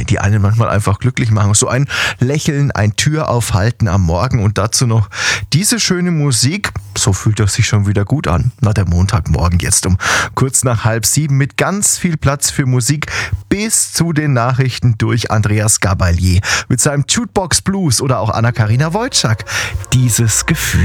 die einen manchmal einfach glücklich machen. So ein Lächeln, ein Türaufhalten am Morgen und dazu noch diese schöne Musik. So fühlt es sich schon wieder gut an. Na, der Montagmorgen jetzt um kurz nach 6:30 mit ganz viel Platz für Musik bis zu den Nachrichten durch Andreas Gabalier mit seinem Jukebox Blues oder auch Anna-Karina Wojcik. Dieses Gefühl.